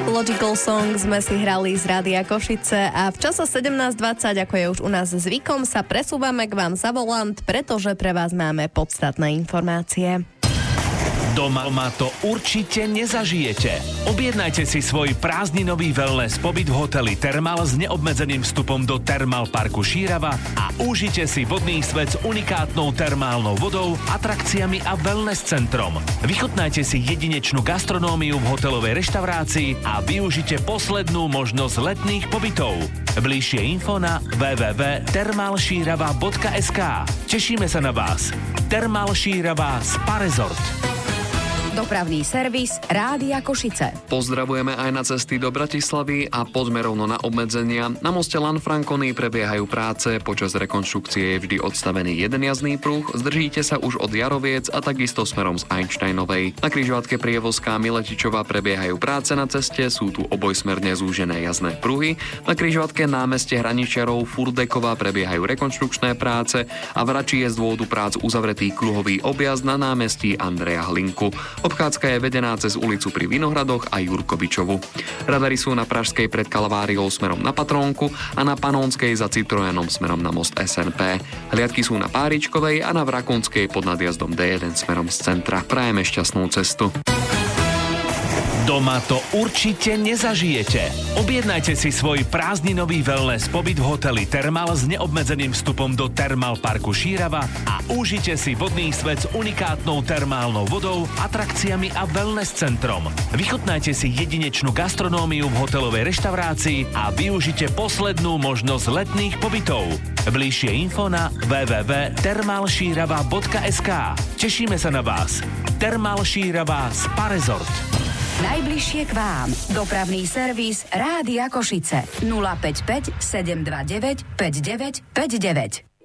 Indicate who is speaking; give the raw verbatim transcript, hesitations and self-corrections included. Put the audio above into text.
Speaker 1: Logical Song sme si hrali z Rádia Košice a v čase sedemnásť dvadsať, ako je už u nás zvykom, sa presúvame k vám za volant, pretože pre vás máme podstatné informácie.
Speaker 2: Doma to určite nezažijete. Objednajte si svoj prázdninový wellness pobyt v hoteli Thermal s neobmedzeným vstupom do Thermal parku Šírava a užite si vodný svet s unikátnou termálnou vodou, atrakciami a wellness centrom. Vychutnajte si jedinečnú gastronómiu v hotelovej reštaurácii a využite poslednú možnosť letných pobytov. Bližšie info na w w w bodka thermal šírava bodka es ká. Tešíme sa na vás. Thermal Šírava Spa Resort.
Speaker 3: Dopravný servis Rádia Košice.
Speaker 4: Pozdravujeme aj na cesty do Bratislavy a poďme rovno na obmedzenia. Na moste Lanfranconi prebiehajú práce, počas rekonštrukcie je vždy odstavený jeden jazdný pruh, zdržíte sa už od Jaroviec a takisto smerom z Einsteinovej. Na križovatke Prievozká Miletičová prebiehajú práce na ceste, sú tu obojsmerne zúžené jazdné pruhy. Na križovatke námestie Hraničiarov Furdeková prebiehajú rekonštrukčné práce a v Rači je z dôvodu prác uzavretý kruhový objazd na námestí Andreja Hlinku. Obchádzka je vedená cez ulicu pri Vinohradoch a Jurkovičovu. Radary sú na Pražskej pred Kalváriou smerom na Patrónku a na Panónskej za Citroenom smerom na most es en pé. Hliadky sú na Páričkovej a na Vrakunskej pod nadjazdom dé jeden smerom z centra. Prajeme šťastnú cestu.
Speaker 2: Doma to určite nezažijete. Objednajte si svoj prázdninový wellness pobyt v hoteli Thermal s neobmedzeným vstupom do Thermal parku Šírava a užite si vodný svet s unikátnou termálnou vodou, atrakciami a wellness centrom. Vychutnajte si jedinečnú gastronómiu v hotelovej reštaurácii a využite poslednú možnosť letných pobytov. Bližšie info na w w w bodka thermal šírava bodka es ká. Tešíme sa na vás. Thermal Šírava Spa Resort.
Speaker 3: Najbližšie k vám. Dopravný servis Rádia Košice. nula päť päť sedem dva deväť päť deväť päť deväť.